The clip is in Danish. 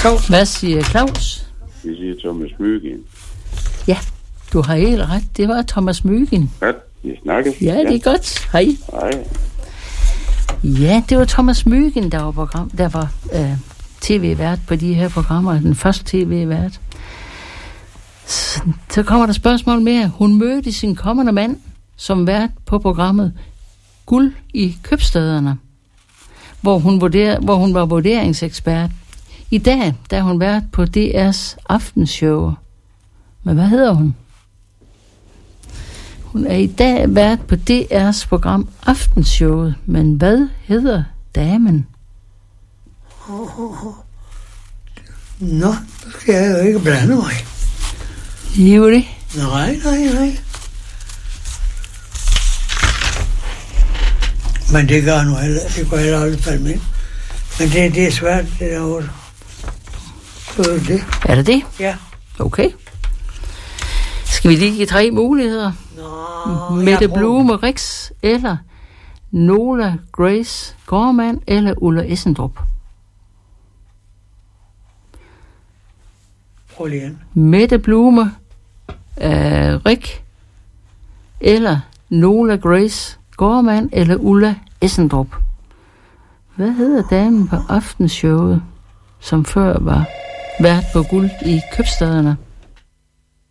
Claus. Hvad siger Claus? Vi siger Thomas Mygind. Ja, du har helt ret. Det var Thomas Mygind. Godt, vi snakkes. Ja, det er godt. Hej. Hej. Ja, det var Thomas Mygind, der var tv-vært på de her programmer. Den første tv-vært. Så kommer der spørgsmål mere. Hun mødte sin kommende mand som vært på programmet Guld i købstæderne, hvor hun var vurderingsekspert. I dag, da hun vært på DR's aftenshow. Men hvad hedder hun? Hun er i dag vært på DR's program Aftenshowet. Men hvad hedder damen? Nå, nu skal jeg jo ikke blande mig. Jo det. Nej. Men det gør nu heller, det går heller aldrig falde med. Men det er svært, det der også. Det. Er det det? Ja. Okay. Skal vi lige give 3 muligheder? Nå, Mette Blume Rix, eller Nola Grace Gorman, eller Ulla Essendrup? Prøv lige igen. Mette Blume Rik, eller Nola Grace Gorman, eller Ulla Essendrup? Hvad hedder damen på aftenshowet, som før var vært på Guld i købstæderne?